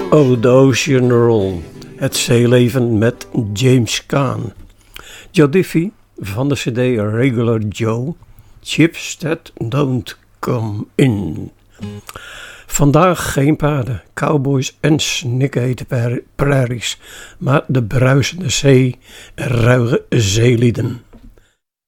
Oh, the Ocean Roll. Het zeeleven met James Caan. Joe Diffie van de cd Regular Joe. Chips that don't come in. Vandaag geen paarden, cowboys en snikhete prairies, maar de bruisende zee en ruige zeelieden.